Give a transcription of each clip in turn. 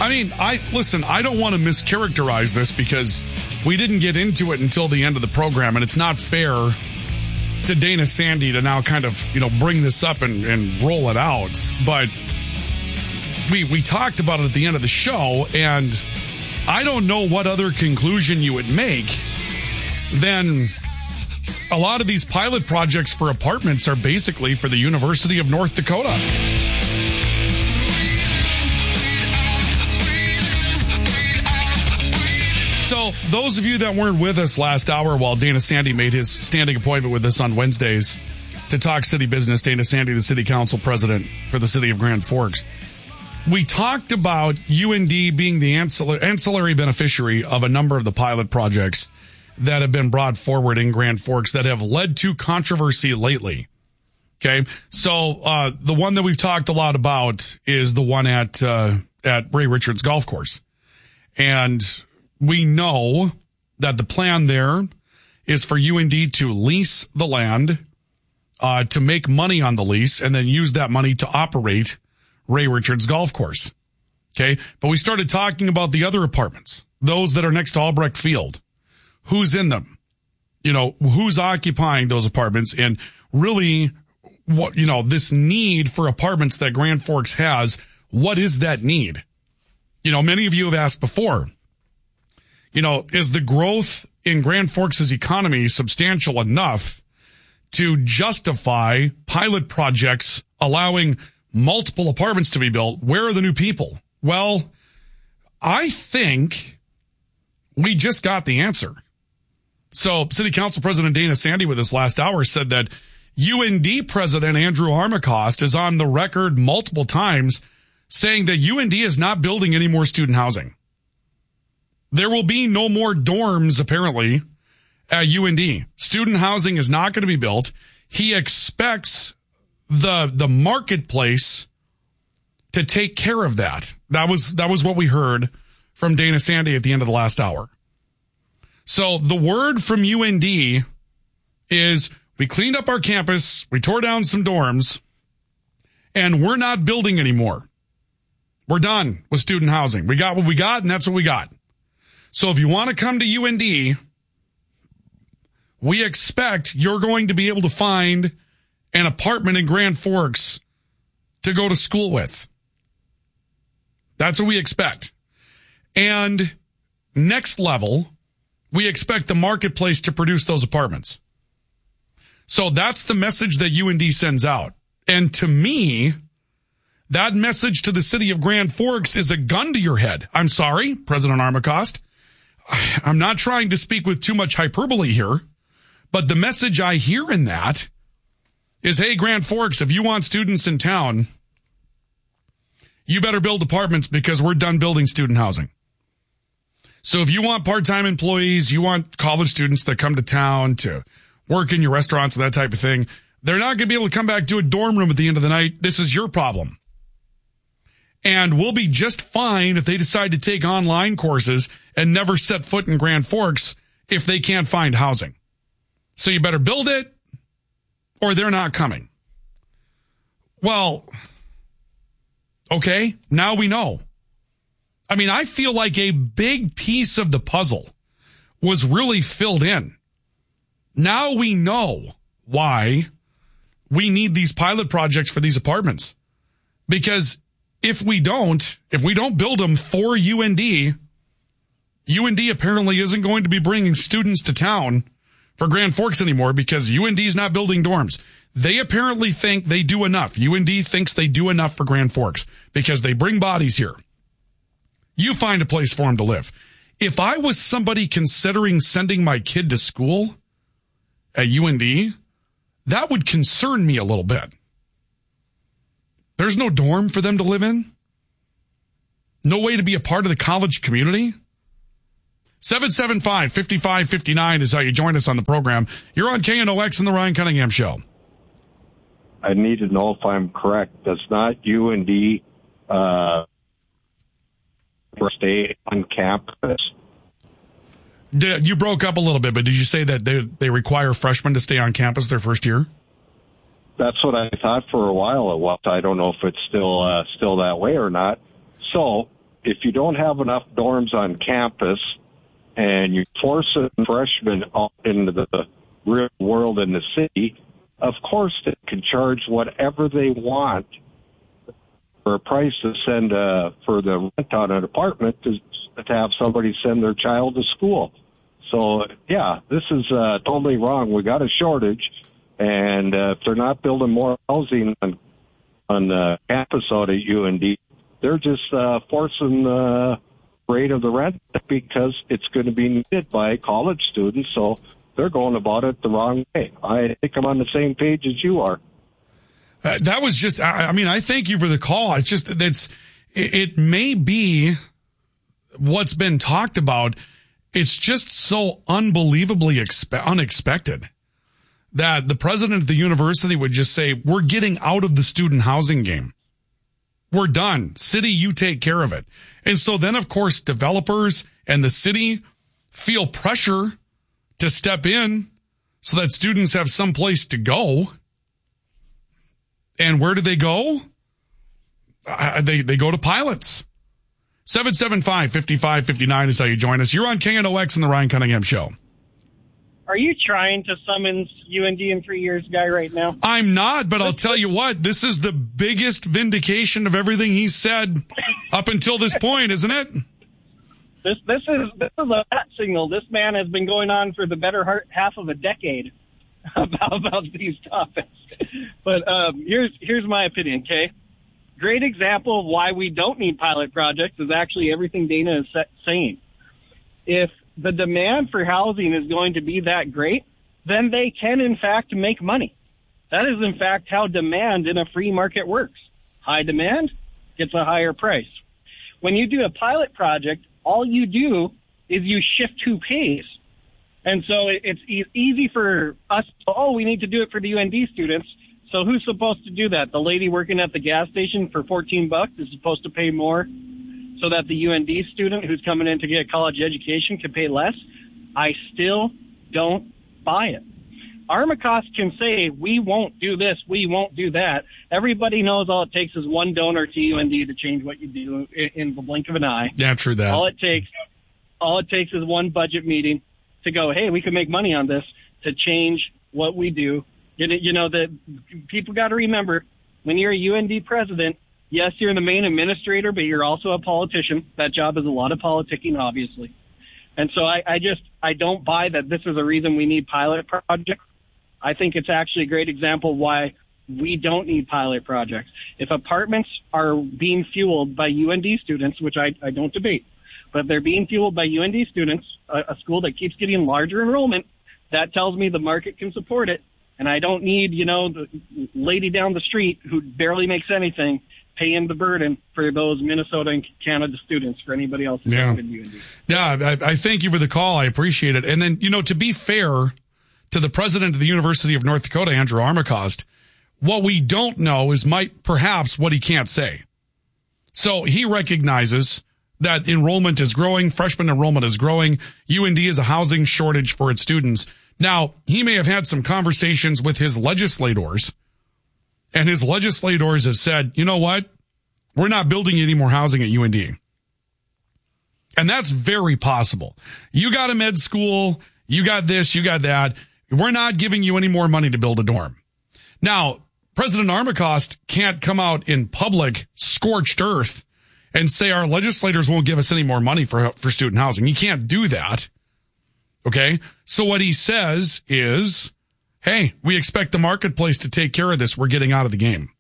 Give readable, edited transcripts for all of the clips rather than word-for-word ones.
I mean, I don't want to mischaracterize this because we didn't get into it until the end of the program, and it's not fair to Dana Sandy to now kind of, bring this up and roll it out. But we talked about it at the end of the show, and I don't know what other conclusion you would make than a lot of these pilot projects for apartments are basically for the University of North Dakota. So those of you that weren't with us last hour while Dana Sandy made his standing appointment with us on Wednesdays to talk city business, Dana Sandy, the city council president for the city of Grand Forks, we talked about UND being the ancillary beneficiary of a number of the pilot projects that have been brought forward in Grand Forks that have led to controversy lately. Okay, so the one that we've talked a lot about is the one at Ray Richards Golf Course. And we know that the plan there is for UND to lease the land, to make money on the lease, and then use that money to operate Ray Richards Golf Course. Okay, but we started talking about the other apartments, those that are next to Albrecht Field. Who's in them? Who's occupying those apartments? And really, what, this need for apartments that Grand Forks has, what is that need? Many of you have asked before, is the growth in Grand Forks' economy substantial enough to justify pilot projects allowing multiple apartments to be built? Where are the new people? Well, I think we just got the answer. So City Council President Dana Sandy with us last hour said that UND President Andrew Armacost is on the record multiple times saying that UND is not building any more student housing. There will be no more dorms, apparently, at UND. Student housing is not going to be built. He expects the marketplace to take care of that. That was what we heard from Dana Sandy at the end of the last hour. So the word from UND is we cleaned up our campus, we tore down some dorms, and we're not building anymore. We're done with student housing. We got what we got, and that's what we got. So if you want to come to UND, we expect you're going to be able to find an apartment in Grand Forks to go to school with. That's what we expect. And next level, we expect the marketplace to produce those apartments. So that's the message that UND sends out. And to me, that message to the city of Grand Forks is a gun to your head. I'm sorry, President Armacost. I'm not trying to speak with too much hyperbole here, but the message I hear in that is, hey, Grand Forks, if you want students in town, you better build apartments because we're done building student housing. So if you want part-time employees, you want college students that come to town to work in your restaurants and that type of thing, they're not going to be able to come back to a dorm room at the end of the night. This is your problem. And we'll be just fine if they decide to take online courses and never set foot in Grand Forks if they can't find housing. So you better build it or they're not coming. Well, okay, now we know. I mean, I feel like a big piece of the puzzle was really filled in. Now we know why we need these pilot projects for these apartments. Because if we don't build them for UND, UND apparently isn't going to be bringing students to town for Grand Forks anymore because UND's not building dorms. They apparently think they do enough. UND thinks they do enough for Grand Forks because they bring bodies here. You find a place for them to live. If I was somebody considering sending my kid to school at UND, that would concern me a little bit. There's no dorm for them to live in. No way to be a part of the college community. 775-5559 is how you join us on the program. You're on KNOX and the Ryan Cunningham Show. I need to know if I'm correct. Does not UND stay on campus? You broke up a little bit, but did you say that they require freshmen to stay on campus their first year? That's what I thought for a while it was. I don't know if it's still that way or not. So if you don't have enough dorms on campus and you're forcing freshmen out into the real world in the city, of course they can charge whatever they want for a price to send for the rent on an apartment to have somebody send their child to school. So, yeah, this is totally wrong. We got a shortage, and if they're not building more housing on campus out at UND, they're just forcing the rate of the rent because it's going to be needed by college students, so they're going about it the wrong way. I think I'm on the same page as you are. That was just, I mean, I thank you for the call. It's just, it may be what's been talked about. It's just so unbelievably unexpected that the president of the university would just say, we're getting out of the student housing game. We're done. City, you take care of it. And so then, of course, developers and the city feel pressure to step in so that students have some place to go. And where do they go? They go to pilots. 775-5559 is how you join us. You're on KNOX and the Ryan Cunningham Show. Are you trying to summons UND in 3 years guy right now? I'm not, but I'll tell you what, this is the biggest vindication of everything he said up until this point, isn't it? This is a bat signal. This man has been going on for the better half of a decade about these topics. But here's my opinion, okay? Great example of why we don't need pilot projects is actually everything Dana is saying. If the demand for housing is going to be that great, then they can, in fact, make money. That is, in fact, how demand in a free market works. High demand gets a higher price. When you do a pilot project, all you do is you shift who pays. And so it's easy for us, we need to do it for the UND students. So who's supposed to do that? The lady working at the gas station for $14 is supposed to pay more so that the UND student who's coming in to get a college education can pay less? I still don't buy it. Armacost can say, we won't do this, we won't do that. Everybody knows all it takes is one donor to UND to change what you do in the blink of an eye. Yeah, true that. All it takes is one budget meeting to go, hey, we can make money on this, to change what we do. You know, that people got to remember, when you're a UND president, yes, you're the main administrator, but you're also a politician. That job is a lot of politicking, obviously. And so I don't buy that this is a reason we need pilot projects. I think it's actually a great example of why we don't need pilot projects. If apartments are being fueled by UND students, which I don't debate, but if they're being fueled by UND students, a school that keeps getting larger enrollment, that tells me the market can support it. And I don't need, the lady down the street who barely makes anything paying the burden for those Minnesota and Canada students, for anybody else. Yeah. Yeah, I thank you for the call. I appreciate it. And then, to be fair to the president of the University of North Dakota, Andrew Armacost, what we don't know is perhaps what he can't say. So he recognizes that enrollment is growing, freshman enrollment is growing. UND is a housing shortage for its students. Now, he may have had some conversations with his legislators, and his legislators have said, you know what? We're not building any more housing at UND. And that's very possible. You got a med school, you got this, you got that. We're not giving you any more money to build a dorm. Now, President Armacost can't come out in public, scorched earth, and say our legislators won't give us any more money for student housing. He can't do that. Okay, so what he says is, hey, we expect the marketplace to take care of this. We're getting out of the game.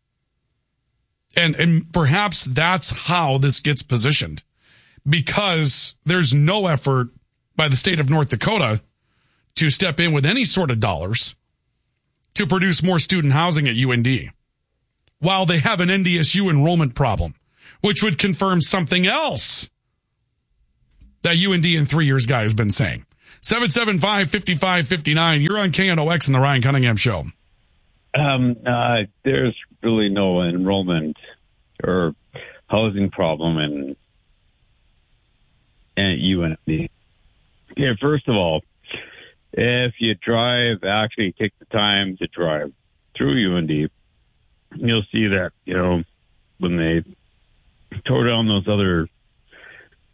And perhaps that's how this gets positioned, because there's no effort by the state of North Dakota to step in with any sort of dollars to produce more student housing at UND, while they have an NDSU enrollment problem, which would confirm something else that UND in 3 years guy has been saying. 775-5559. You're on KNOX and the Ryan Cunningham Show. There's really no enrollment or housing problem at UND. Yeah, first of all, if you actually take the time to drive through UND, you'll see that, when they tore down those other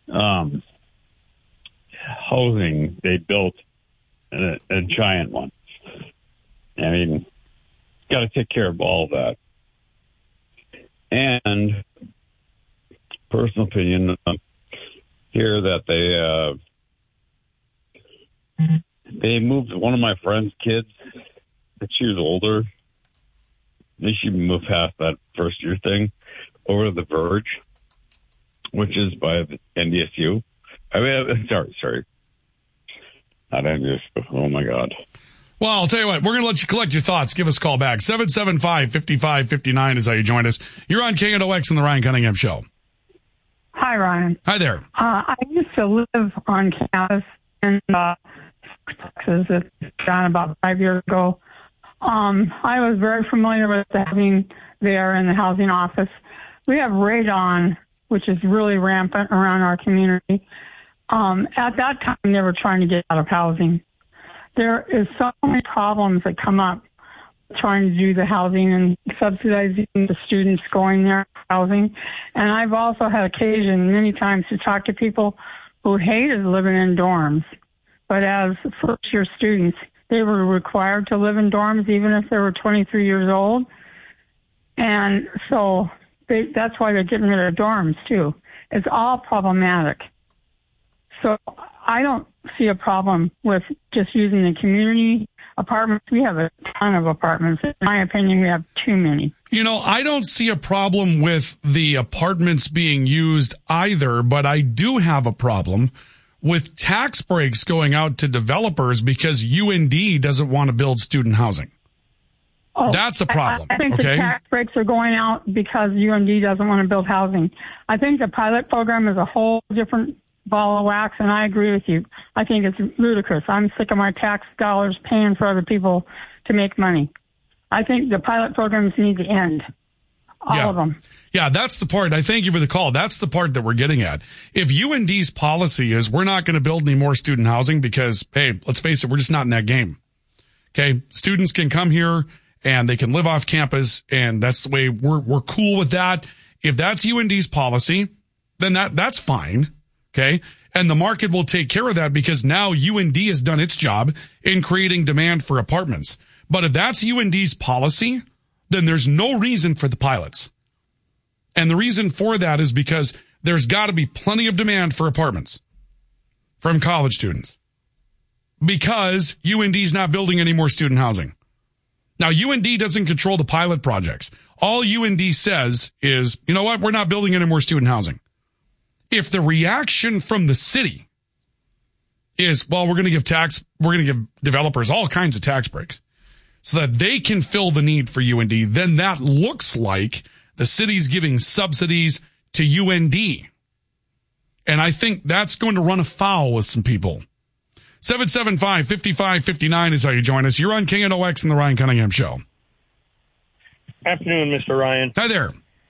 housing, they built a giant one. I mean, got to take care of all of that. And personal opinion here that they moved one of my friend's kids. She was older. They should move past that first year thing over to the Verge, which is by the NDSU. I mean, sorry. Not NDSU. Oh my God. Well, I'll tell you what, we're going to let you collect your thoughts. Give us a call back. 775-5559 is how you join us. You're on KNOX and the Ryan Cunningham Show. Hi, Ryan. Hi there. I used to live on campus in Texas, about 5 years ago. I was very familiar with the housing there in the housing office. We have radon, which is really rampant around our community. At that time, they were trying to get out of housing. There is so many problems that come up trying to do the housing and subsidizing the students going there housing. And I've also had occasion many times to talk to people who hated living in dorms. But as first-year students, they were required to live in dorms even if they were 23 years old. And so that's why they're getting rid of dorms, too. It's all problematic. So I don't see a problem with just using the community apartments. We have a ton of apartments. In my opinion, we have too many. You know, I don't see a problem with the apartments being used either, but I do have a problem with tax breaks going out to developers because UND doesn't want to build student housing. Oh, that's a problem. I think the tax breaks are going out because UND doesn't want to build housing. I think the pilot program is a whole different ball of wax, and I agree with you. I think it's ludicrous. I'm sick of my tax dollars paying for other people to make money. I think the pilot programs need to end. All of them. Yeah, that's the part. I thank you for the call. That's the part that we're getting at. If UND's policy is we're not going to build any more student housing because, hey, let's face it, we're just not in that game. Okay, students can come here and they can live off campus, and that's the way we're cool with that. If that's UND's policy, then that's fine. Okay. And the market will take care of that because now UND has done its job in creating demand for apartments. But if that's UND's policy, then there's no reason for the pilots. And the reason for that is because there's got to be plenty of demand for apartments from college students because UND's not building any more student housing. Now, UND doesn't control the pilot projects. All UND says is, you know what? We're not building any more student housing. If the reaction from the city is, well, we're going to give developers all kinds of tax breaks so that they can fill the need for UND, then that looks like the city's giving subsidies to UND. And I think that's going to run afoul with some people. 775-5559 is how you join us. You're on KNOX and the Ryan Cunningham Show. Afternoon, Mr. Ryan. Hi there.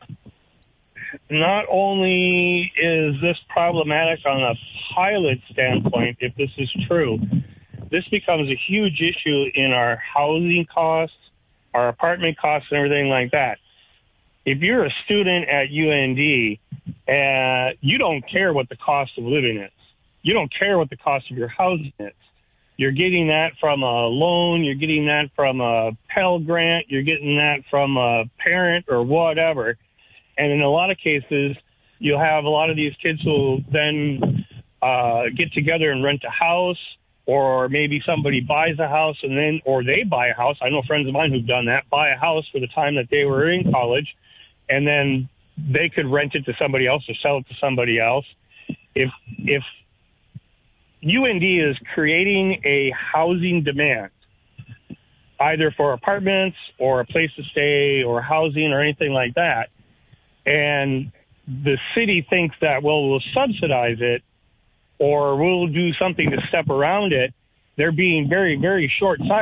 Not only is this problematic on a pilot standpoint, if this is true, this becomes a huge issue in our housing costs, our apartment costs, and everything like that. If you're a student at UND, you don't care what the cost of living is. You don't care what the cost of your housing is. You're getting that from a loan. You're getting that from a Pell Grant. You're getting that from a parent or whatever. And in a lot of cases, you'll have a lot of these kids who then get together and rent a house, or maybe somebody buys a house or they buy a house. I know friends of mine who've done that, buy a house for the time that they were in college, and then they could rent it to somebody else or sell it to somebody else. If UND is creating a housing demand, either for apartments or a place to stay or housing or anything like that, and the city thinks that, well, we'll subsidize it or we'll do something to step around it, they're being very, very short-sighted.